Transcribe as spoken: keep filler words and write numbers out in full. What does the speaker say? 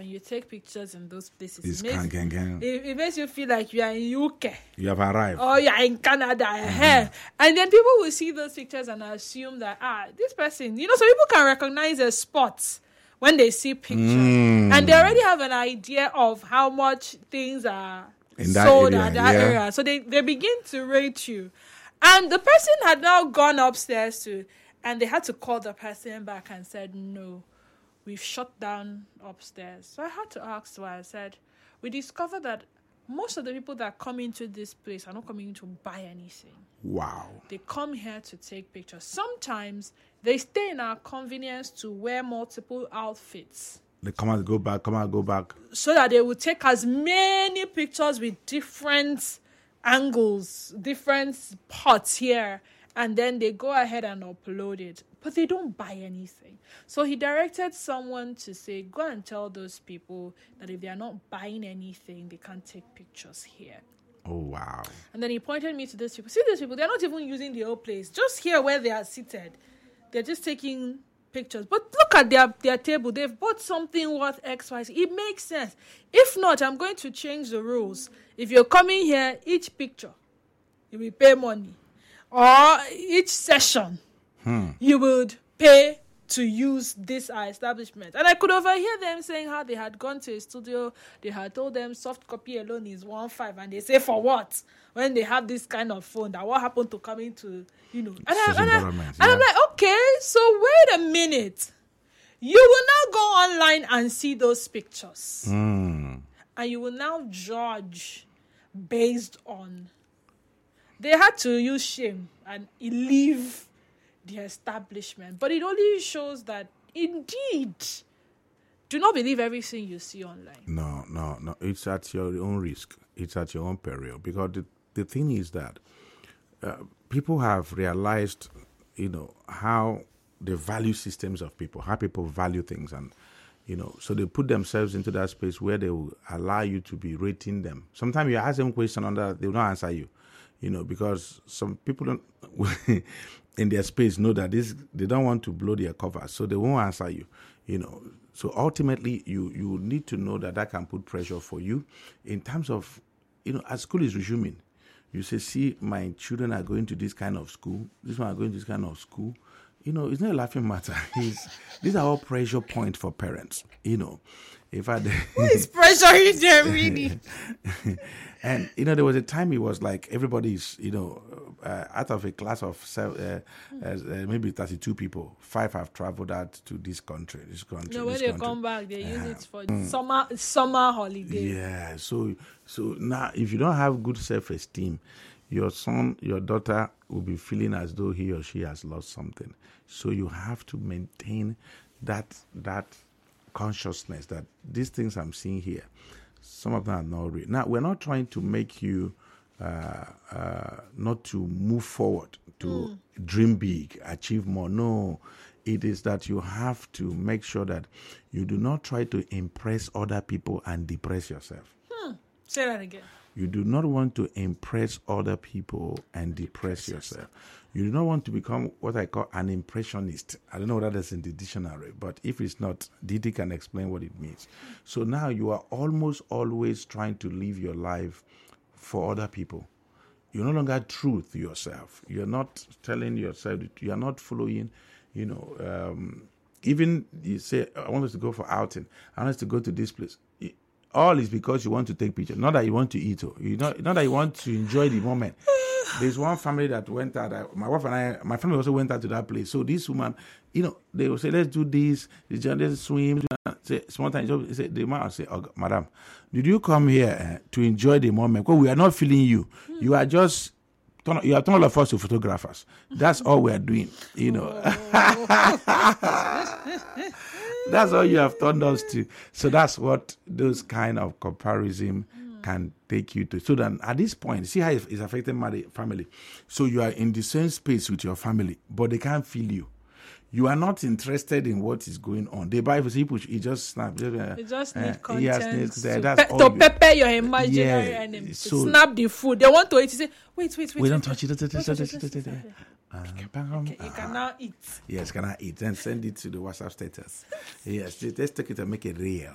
when you take pictures in those places, It's it makes, gang, gang, gang. It, it makes you feel like you are in U K. You have arrived. Or you are in Canada. Mm-hmm. And then people will see those pictures and assume that, ah, this person, you know, so people can recognize a spot when they see pictures. Mm. And they already have an idea of how much things are in that sold area, at that yeah. area. So they, they begin to rate you. And the person had now gone upstairs to, and they had to call the person back and said, no, we've shut down upstairs. So I had to ask why. I said, we discovered that most of the people that come into this place are not coming to buy anything. Wow. They come here to take pictures. Sometimes they stay in our convenience to wear multiple outfits. They come out, go back, come out, go back. So that they will take as many pictures with different angles, different spots here, and then they go ahead and upload it. But they don't buy anything. So he directed someone to say, go and tell those people that if they are not buying anything, they can't take pictures here. Oh, wow. And then he pointed me to those people. See these people, they're not even using the whole place. Just here where they are seated, they're just taking pictures. But look at their, their table. They've bought something worth X, Y, Z. It makes sense. If not, I'm going to change the rules. If you're coming here, each picture, you will pay money. Or each session, hmm. you would pay to use this uh, establishment. And I could overhear them saying how they had gone to a studio, they had told them soft copy alone is one five, and they say, for what? When they have this kind of phone, that what happened to coming to, you know. And, I, and, I, and yeah. I'm like, okay, so wait a minute. You will now go online and see those pictures. Mm. And you will now judge based on. They had to use shame and leave the establishment. But it only shows that, indeed, do not believe everything you see online. No, no, no. It's at your own risk. It's at your own peril. Because the, the thing is that uh, people have realized, you know, how the value systems of people, how people value things. And, you know, so they put themselves into that space where they will allow you to be rating them. Sometimes you ask them a question on that, they will not answer you. You know, because some people don't in their space know that this they don't want to blow their cover, so they won't answer you. You know, so ultimately you you need to know that that can put pressure for you in terms of, you know, as school is resuming, you say, see, my children are going to this kind of school, this one are going to this kind of school. You know, it's not a laughing matter. It's, these are all pressure points for parents. You know, if I who is pressuring them really? And, you know, there was a time it was like everybody's, you know, uh, out of a class of seven, uh, uh, maybe thirty-two people, five have traveled out to this country, this country. No, when this they country. come back, they use uh, it for mm. summer summer holiday. Yeah, so so now if you don't have good self-esteem, your son, your daughter will be feeling as though he or she has lost something. So you have to maintain that that consciousness that these things I'm seeing here, some of them are not real. Now, we're not trying to make you uh, uh, not to move forward, to mm. dream big, achieve more. No, it is that you have to make sure that you do not try to impress other people and depress yourself. Hmm. Say that again. You do not want to impress other people and depress yourself. You do not want to become what I call an impressionist. I don't know what that is in the dictionary, but if it's not, Didi can explain what it means. So now you are almost always trying to live your life for other people. You're no longer true to yourself. You're not telling yourself, you are not following, you know, um, even you say, I want us to go for outing. I want us to go to this place. All is because you want to take pictures, not that you want to eat. You know, not that you want to enjoy the moment. There's one family that went out. Uh, my wife and I, my family also went out to that place. So this woman, you know, they will say, "Let's do this. Let's swim." Say small time. Say the man will say, "Oh, madam, did you come here uh, to enjoy the moment? Because we are not feeling you. You are just." You have turned all of us to photographers. That's all we are doing, you know. That's all you have turned us to. So that's what those kind of comparison mm. can take you to. So then at this point, see how it's affecting my family. So you are in the same space with your family, but they can't feel you. You are not interested in what is going on. They buy for people, you just snap. Just, uh, you just need uh, content yes, to, that's pe- all to you, prepare your imaginary yeah, enemy. so, snap the food. They want to eat. You say, wait, wait, wait. We don't wait, touch it. Okay, you cannot eat. Yes, cannot eat. And send it to the WhatsApp status. Yes, let's take it and make it real.